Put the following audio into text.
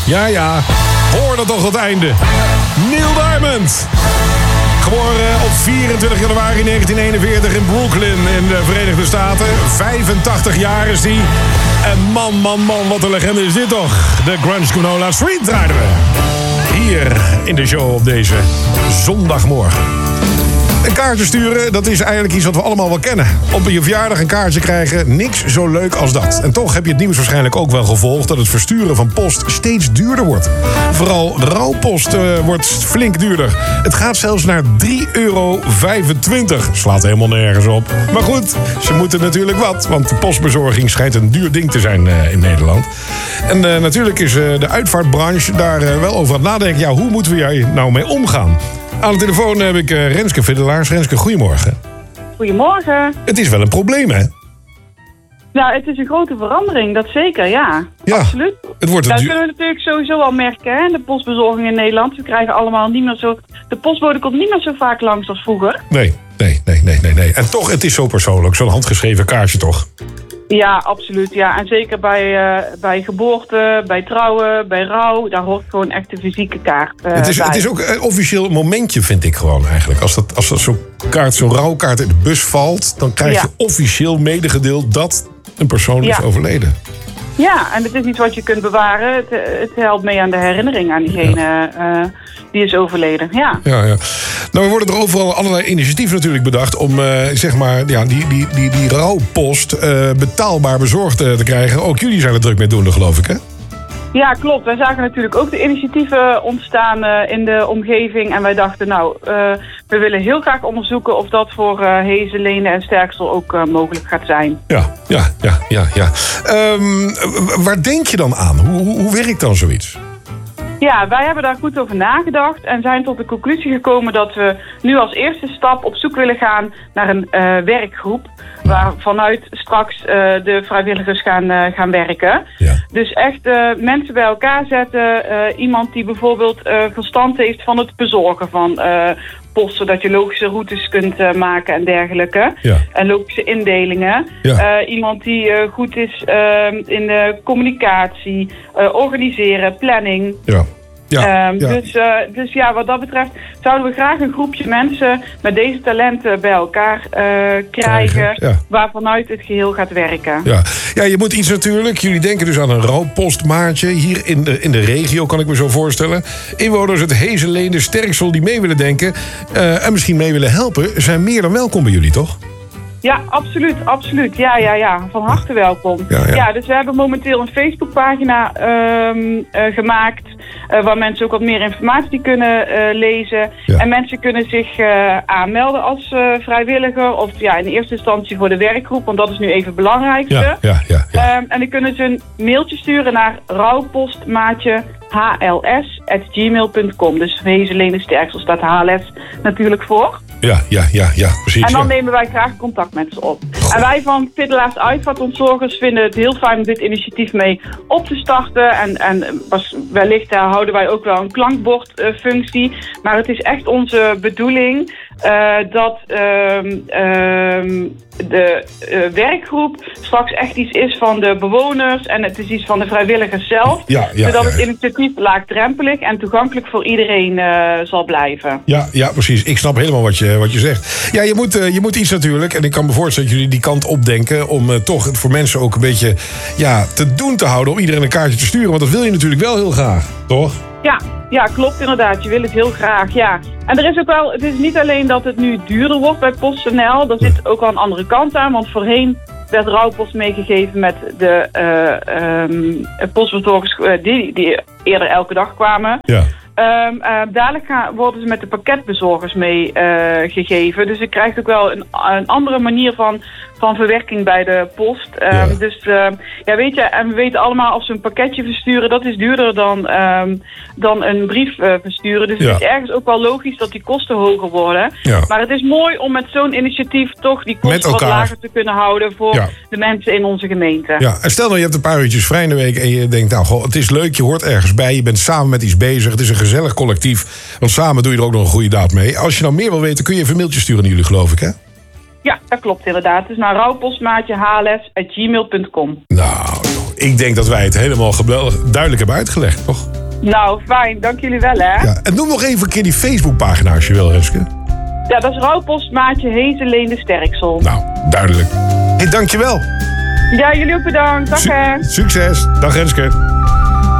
Ja, hoor dat toch het einde. Neil Diamond. Geboren op 24 januari 1941 in Brooklyn in de Verenigde Staten. 85 jaar is hij. En man, wat een legende is dit toch. De Grunge Granola Street draaiden we. Hier in de show op deze zondagmorgen. Een kaartje sturen, dat is eigenlijk iets wat we allemaal wel kennen. Op je verjaardag een kaartje krijgen, niks zo leuk als dat. En toch heb je het nieuws waarschijnlijk ook wel gevolgd dat het versturen van post steeds duurder wordt. Vooral rouwpost wordt flink duurder. Het gaat zelfs naar €3,25. Slaat helemaal nergens op. Maar goed, ze moeten natuurlijk wat, want de postbezorging schijnt een duur ding te zijn in Nederland. En natuurlijk is de uitvaartbranche daar wel over aan het nadenken. Ja, hoe moeten we hier nou mee omgaan? Aan de telefoon heb ik Renske Fiddelaars. Renske, goedemorgen. Goedemorgen. Het is wel een probleem, hè? Nou, het is een grote verandering, dat zeker, ja. Absoluut. Het wordt dat kunnen we natuurlijk sowieso al merken, hè? De postbezorging in Nederland. We krijgen allemaal niet meer zo... De postbode komt niet meer zo vaak langs als vroeger. Nee. En toch, het is zo persoonlijk, zo'n handgeschreven kaartje toch? Ja, absoluut. Ja. En zeker bij geboorte, bij trouwen, bij rouw, daar hoort gewoon echt de fysieke kaart het is ook een officieel momentje, vind ik gewoon eigenlijk. Als dat zo'n rouwkaart in de bus valt, dan krijg je officieel medegedeeld dat een persoon is overleden. Ja, en het is iets wat je kunt bewaren. Het helpt mee aan de herinnering aan diegene die is overleden. Ja. Nou, er worden er overal allerlei initiatieven natuurlijk bedacht om die rouwpost betaalbaar bezorgd te krijgen. Ook jullie zijn er druk mee doende, geloof ik, hè? Ja, klopt. Wij zagen natuurlijk ook de initiatieven ontstaan in de omgeving. En wij dachten, we willen heel graag onderzoeken of dat voor Hees, Leende en Sterksel ook mogelijk gaat zijn. Ja. Waar denk je dan aan? Hoe werkt dan zoiets? Ja, wij hebben daar goed over nagedacht en zijn tot de conclusie gekomen dat we nu als eerste stap op zoek willen gaan naar een werkgroep. Waar vanuit straks de vrijwilligers gaan werken. Ja. Dus echt mensen bij elkaar zetten. Iemand die bijvoorbeeld verstand heeft van het bezorgen van post, zodat je logische routes kunt maken en dergelijke. Ja. En logische indelingen. Ja. Iemand die goed is in de communicatie, organiseren, planning. Ja. Dus wat dat betreft zouden we graag een groepje mensen met deze talenten bij elkaar krijgen, waarvanuit het geheel gaat werken. Ja, je moet iets natuurlijk. Jullie denken dus aan een rouwpostmaatje hier in de regio, kan ik me zo voorstellen. Inwoners uit Hees, Leende, Sterksel die mee willen denken en misschien mee willen helpen, zijn meer dan welkom bij jullie, toch? Ja, absoluut. Ja. Van harte welkom. Ja, dus we hebben momenteel een Facebookpagina gemaakt waar mensen ook wat meer informatie kunnen lezen. Ja. En mensen kunnen zich aanmelden als vrijwilliger of in eerste instantie voor de werkgroep, want dat is nu even het belangrijkste. Ja. En dan kunnen ze een mailtje sturen naar rouwpostmaatje@hls@gmail.com. Dus Hees, Leende, Sterksel staat HLS natuurlijk voor. Ja, precies. En dan nemen wij graag contact met ze op. Goh. En wij van Fiddelaars Uitvaartontzorgers vinden het heel fijn om dit initiatief mee op te starten. En wellicht houden wij ook wel een klankbordfunctie. Maar het is echt onze bedoeling dat de werkgroep straks echt iets is van de bewoners en het is iets van de vrijwilligers zelf. Zodat het initiatief laagdrempelig en toegankelijk voor iedereen zal blijven. Ja, precies. Ik snap helemaal wat je zegt. Ja, je moet iets natuurlijk, en ik kan me voorstellen dat jullie die kant opdenken om toch voor mensen ook een beetje te doen te houden om iedereen een kaartje te sturen. Want dat wil je natuurlijk wel heel graag, toch? Ja, klopt inderdaad. Je wil het heel graag, ja. En er is ook wel, het is niet alleen dat het nu duurder wordt bij PostNL. Er zit ook wel een andere kant aan, want voorheen werd rouwpost meegegeven met de postbezorgers die eerder elke dag kwamen. Ja. Dadelijk worden ze met de pakketbezorgers meegegeven. Dus je krijgt ook wel een andere manier van verwerking bij de post. Dus weet je, en we weten allemaal als we een pakketje versturen, dat is duurder dan een brief versturen. Dus het is ergens ook wel logisch dat die kosten hoger worden. Ja. Maar het is mooi om met zo'n initiatief toch die kosten wat lager te kunnen houden voor de mensen in onze gemeente. Ja, en stel nou je hebt een paar uurtjes vrij in de week en je denkt, het is leuk, je hoort ergens bij, je bent samen met iets bezig, het is een gezellig collectief, want samen doe je er ook nog een goede daad mee. Als je nou meer wil weten, kun je even een mailtje sturen naar jullie, geloof ik, hè? Ja, dat klopt inderdaad. Dus naar rouwpostmaatje@hls@gmail.com. Nou, ik denk dat wij het helemaal duidelijk hebben uitgelegd, toch? Nou, fijn. Dank jullie wel, hè. Ja, en noem nog even een keer die Facebookpagina als je wil, Renske. Ja, dat is rouwpostmaatje Hezen de Sterksel. Nou, duidelijk. Hey, dankjewel. Ja, jullie ook bedankt. Dag, hè. Succes. Dag, Renske.